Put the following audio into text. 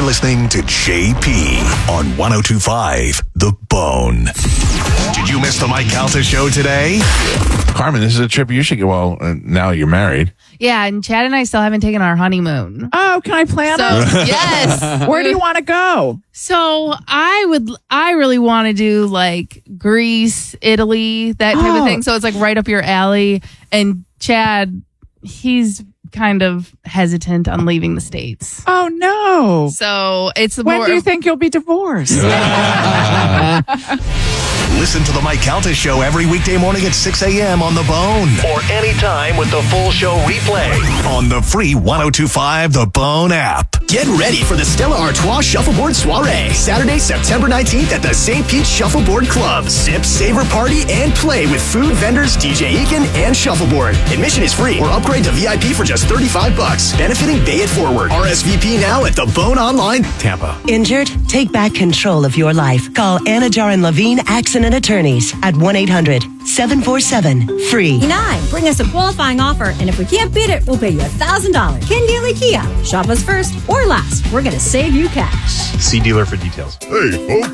listening to JP on 102.5 The Bone. Did you miss the Mike Calta show today? Carmen, this is a trip you should go. Well, now you're married. Yeah, and Chad and I still haven't taken our honeymoon. Oh, can I plan it? Yes. Where do you want to go? So I really want to do like Greece, Italy, that type of thing. So it's like right up your alley. And Chad, he's kind of hesitant on leaving the States. Oh, no. So it's When do you think you'll be divorced? Listen to the Mike Calta show every weekday morning at 6 a.m. on The Bone. Or anytime with the full show replay on the free 102.5 The Bone app. Get ready for the Stella Artois Shuffleboard Soiree, Saturday, September 19th at the St. Pete Shuffleboard Club. Sip, savor, party, and play with food vendors, DJ Eakin, and Shuffleboard. Admission is free or upgrade to VIP for just $35. Benefiting Bay It Forward. RSVP now at The Bone Online, Tampa. Injured? Take back control of your life. Call Anna Jarin Levine Accident Attorneys at 1-800-747-FREE. 9. Bring us a qualifying offer, and if we can't beat it, we'll pay you $1,000. Ken Daly Kia. Shop us first or last. We're going to save you cash. See dealer for details. Hey, folks,